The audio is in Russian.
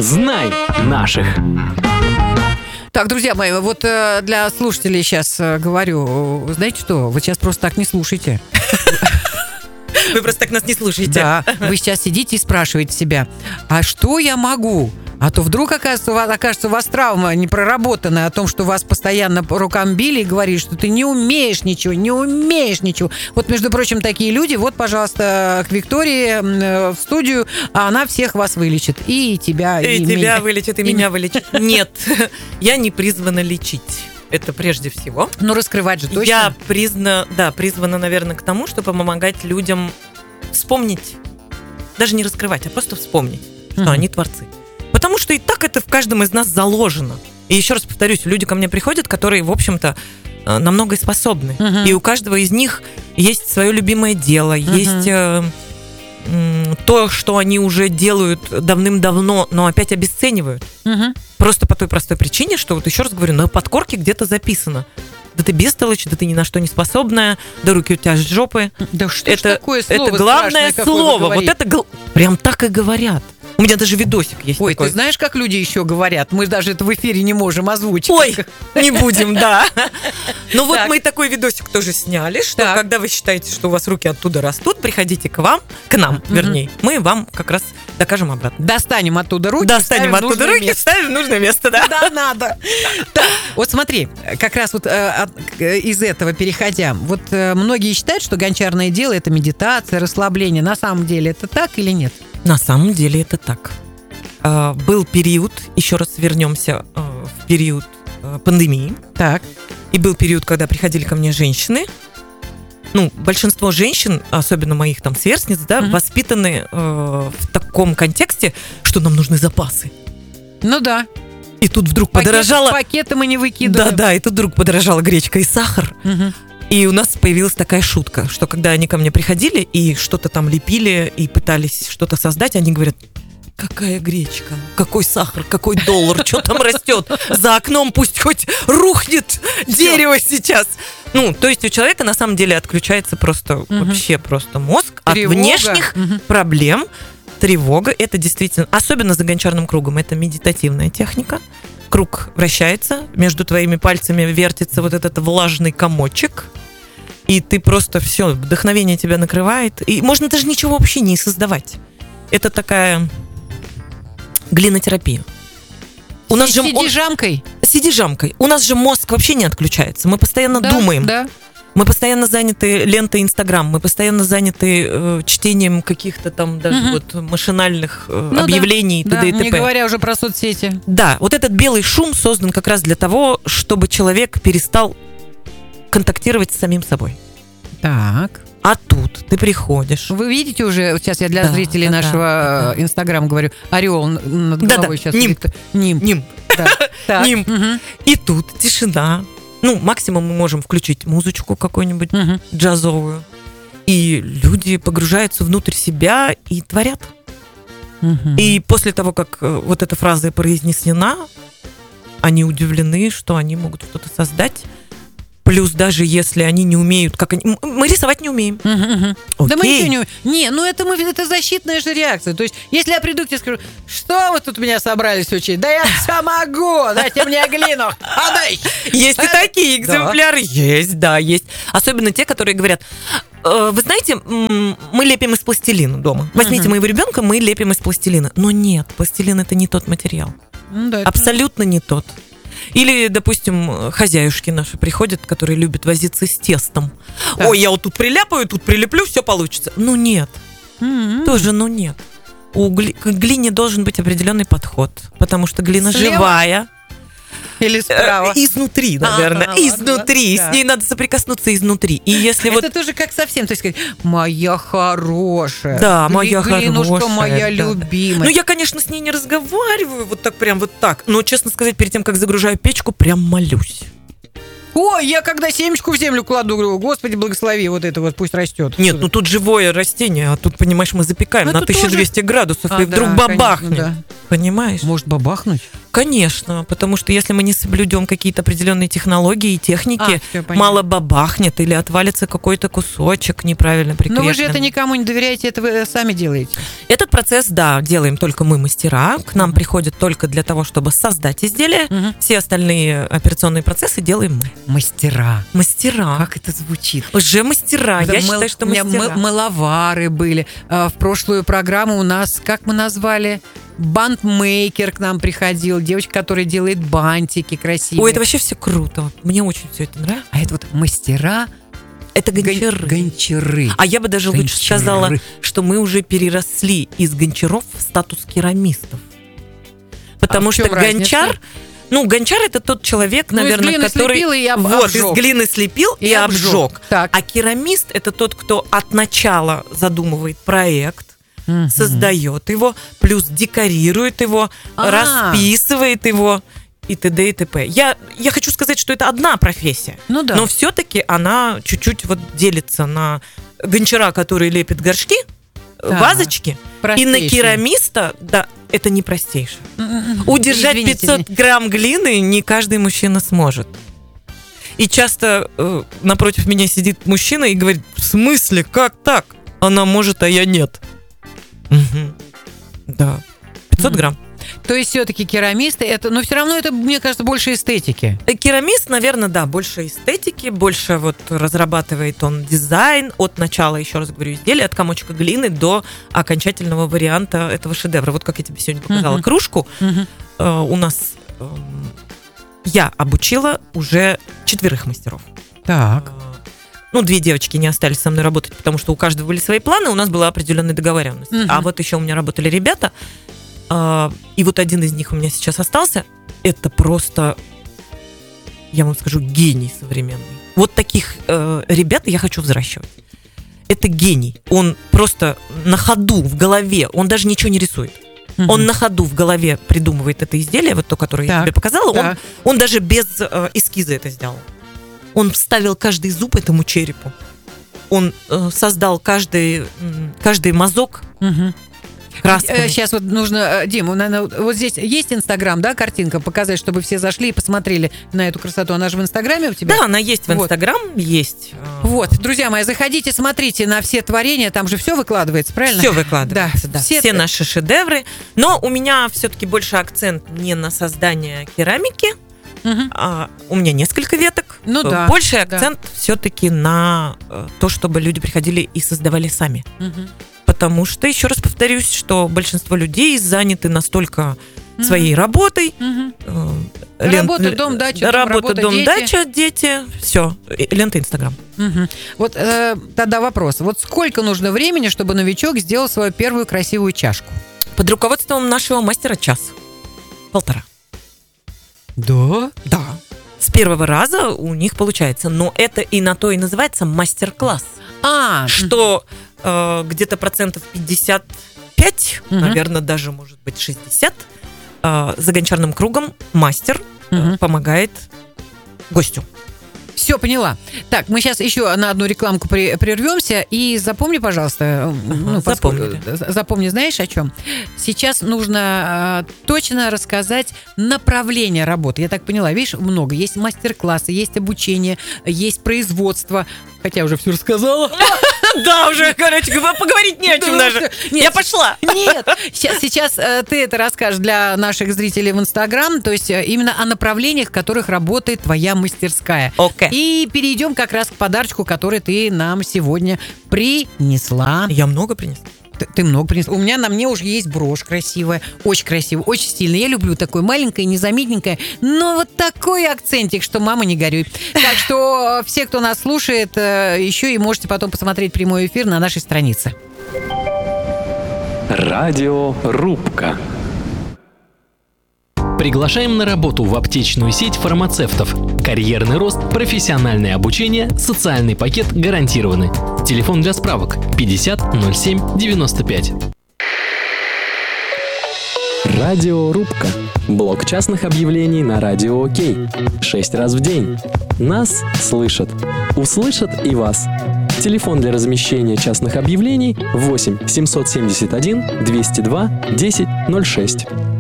Знай наших. Так, друзья мои, вот для слушателей сейчас говорю, знаете что, вы сейчас просто так не слушайте. Вы просто так нас не слушаете. Да, вы сейчас сидите и спрашиваете себя, а что я могу? А то вдруг окажется у вас травма непроработанная о том, что вас постоянно по рукам били и говорили, что ты не умеешь ничего. Вот, между прочим, такие люди, вот, пожалуйста, к Виктории в студию, а она всех вас вылечит. И тебя, и меня. тебя вылечит, и меня вылечит. Нет, я не призвана лечить. Это прежде всего. Ну, раскрывать же точно. Я призвана, наверное, к тому, чтобы помогать людям вспомнить, даже не раскрывать, а просто вспомнить, что они творцы. Потому что и так это в каждом из нас заложено. И еще раз повторюсь, люди ко мне приходят, которые, в общем-то, на многое способны. И у каждого из них есть свое любимое дело, есть то, что они уже делают давным-давно, но опять обесценивают. Просто по той простой причине, что, вот еще раз говорю, на подкорке где-то записано: да ты бестолочь, да ты ни на что не способная, да руки у тебя с жопы. Да что это, ж такое слово это главное страшное, слово. Вот это прям так и говорят. У меня даже видосик есть. Ой, такой. ты знаешь, как люди еще говорят? Мы даже это в эфире не можем озвучить. Ой, не будем, да. Ну вот мы такой видосик тоже сняли, что когда вы считаете, что у вас руки оттуда растут, приходите к нам, вернее. Мы вам как раз докажем обратно. Достанем оттуда руки, ставим в нужное место, да. Да, надо. Так, вот смотри, как раз вот из этого переходя, вот многие считают, что гончарное дело – это медитация, расслабление. На самом деле это так или нет? На самом деле это так. Был период, еще раз вернемся в период пандемии. Так. И был период, когда приходили ко мне женщины. Ну, большинство женщин, особенно моих там сверстниц, да, воспитаны в таком контексте, что нам нужны запасы. Ну да. И тут вдруг подорожало... Пакеты мы не выкидываем. Да, и тут вдруг подорожала гречка и сахар. И у нас появилась такая шутка, что когда они ко мне приходили и что-то там лепили и пытались что-то создать, они говорят: какая гречка, какой сахар, какой доллар, что там растет? За окном пусть хоть рухнет дерево сейчас. Ну, то есть у человека на самом деле отключается просто вообще просто мозг от внешних проблем. Тревога, это действительно, особенно за гончарным кругом, это медитативная техника. Круг вращается, между твоими пальцами вертится вот этот влажный комочек, и ты просто все, вдохновение тебя накрывает, и можно даже ничего вообще не создавать. Это такая глинотерапия. У нас же сидижамкой? Сидижамкой. У нас же мозг вообще не отключается, мы постоянно думаем. Да. Мы постоянно заняты лентой Инстаграм, мы постоянно заняты чтением каких-то там даже вот машинальных объявлений и т.д. и т.п. Не говоря уже про соцсети. Да, вот этот белый шум создан как раз для того, чтобы человек перестал контактировать с самим собой. Так. А тут ты приходишь. Вы видите уже, сейчас я для зрителей нашего Инстаграма говорю, орел над головой сейчас. Нимб. Нимб. Нимб. И тут тишина. Ну, максимум мы можем включить музычку какую-нибудь джазовую. И люди погружаются внутрь себя и творят. И после того, как вот эта фраза произнесена, они удивлены, что они могут что-то создать. Плюс даже если они не умеют, как они... Мы рисовать не умеем. Да мы ничего не умеем. Не, ну это защитная же реакция. То есть, если я приду к тебе и скажу: что вы тут меня собрались учить? Да я все могу, дайте мне глину. Отдай. Есть и такие экземпляры. Есть, да, есть. Особенно те, которые говорят: вы знаете, мы лепим из пластилина дома. Возьмите моего ребенка, мы лепим из пластилина. Но нет, пластилин это не тот материал. Абсолютно не тот. Или, допустим, хозяюшки наши приходят, которые любят возиться с тестом. Так. Ой, я вот тут приляпаю, тут прилеплю, все получится. Ну нет. Тоже нет. К глине должен быть определенный подход, потому что глина живая. Или справа? Изнутри, наверное. Изнутри. С ней надо соприкоснуться изнутри. И если это тоже как совсем, то есть сказать: моя хорошая. Да, моя глинушка моя любимая. Ну, я, конечно, с ней не разговариваю вот так прям вот так. Но, честно сказать, перед тем, как загружаю печку, прям молюсь. Ой, я когда семечку в землю кладу, говорю: Господи, благослови, вот это вот пусть растет. Нет, ну тут живое растение, а тут, понимаешь, мы запекаем на 1200 градусов, и вдруг бабахнет. Конечно, да. Понимаешь? Может бабахнуть? Конечно, потому что если мы не соблюдем какие-то определенные технологии и техники, мало бабахнет или отвалится какой-то кусочек неправильно прикрепленный. Но вы же это никому не доверяете, это вы сами делаете. Этот процесс, да, делаем только мы, мастера. К нам приходят только для того, чтобы создать изделие. Все остальные операционные процессы делаем мы. Мастера. Мастера. Как это звучит? Уже мастера. Я считаю, что мастера. У меня мыловары были. В прошлую программу у нас, как мы назвали... Бантмейкер к нам приходил, девочка, которая делает бантики красивые. Ой, это вообще все круто. Мне очень все это нравится. А это вот мастера. Это гончары. Гончары. А я бы даже лучше сказала, что мы уже переросли из гончаров в статус керамистов. Потому что гончар... Ну, гончар — это тот человек, наверное, который из глины слепил и обжег. А керамист — это тот, кто от начала задумывает проект, создает его, плюс декорирует его, расписывает его и т.д. и т.п. Я хочу сказать, что это одна профессия, но все-таки она чуть-чуть вот делится на гончара, который лепит горшки, вазочки, и на керамиста, да, это не простейшее. Удержать 500 грамм глины не каждый мужчина сможет. И часто напротив меня сидит мужчина и говорит: в смысле, как так? Она может, а я нет. Да, 500 грамм. То есть все-таки керамисты, но все равно это, мне кажется, больше эстетики. Керамист, наверное, да, больше эстетики, больше вот разрабатывает он дизайн от начала, еще раз говорю, изделия, от комочка глины до окончательного варианта этого шедевра. Вот как я тебе сегодня показала кружку, у нас я обучила уже 4 мастеров. Так. 2 девочки не остались со мной работать, потому что у каждого были свои планы, у нас была определенная договоренность. А вот еще у меня работали ребята, и вот один из них у меня сейчас остался. Это просто, я вам скажу, гений современный. Вот таких ребят я хочу взращивать. Это гений. Он просто на ходу, в голове, он даже ничего не рисует. Он на ходу в голове придумывает это изделие, вот то, которое я тебе показала. Он даже без эскиза это сделал. Он вставил каждый зуб этому черепу. Он создал каждый мазок красками. Сейчас вот нужно, Дим, наверное, вот здесь есть Инстаграм, да, картинка, показать, чтобы все зашли и посмотрели на эту красоту. Она же в Инстаграме у тебя? Да, она есть в Инстаграм, есть. Вот, друзья мои, заходите, смотрите на все творения, там же все выкладывается, правильно? Все выкладывается, да. Все наши шедевры. Но у меня все-таки больше акцент не на создание керамики. У меня несколько веток. Больший акцент все-таки на то, чтобы люди приходили и создавали сами. Потому что, еще раз повторюсь, что большинство людей заняты настолько своей работой. Работа, дом, дача, дача, дети. Все, лента Инстаграм. Вот тогда вопрос. Вот сколько нужно времени, чтобы новичок сделал свою первую красивую чашку? Под руководством нашего мастера час. 1,5. Да? Да. С первого раза у них получается. Но это и на то и называется мастер-класс. Что где-то 55%, наверное, даже, может быть, 60%, за гончарным кругом мастер помогает гостю. Все, поняла. Так, мы сейчас еще на одну рекламку прервемся. И запомни, пожалуйста, запомни, знаешь, о чем? Сейчас нужно точно рассказать направление работы. Я так поняла, видишь, много. Есть мастер-классы, есть обучение, есть производство. Хотя уже все рассказала. Да, уже, короче, поговорить не о чем даже. Я пошла. Нет, сейчас ты это расскажешь для наших зрителей в Инстаграм, то есть именно о направлениях, в которых работает твоя мастерская. Окей. И перейдем как раз к подарочку, который ты нам сегодня принесла. Я много принесла. Ты много принесла. У меня на мне уже есть брошь красивая, очень стильная. Я люблю такое маленькое, незаметненькое, но вот такой акцентик, что мама не горюй. Так что все, кто нас слушает, еще и можете потом посмотреть прямой эфир на нашей странице. Радиорубка. Приглашаем на работу в аптечную сеть фармацевтов. Карьерный рост, профессиональное обучение, социальный пакет гарантированы. Телефон для справок 50 07 95. Радиорубка. Блок частных объявлений на Радио Окей. 6 раз в день. Нас слышат. Услышат и вас. Телефон для размещения частных объявлений 8 771 202 10 06.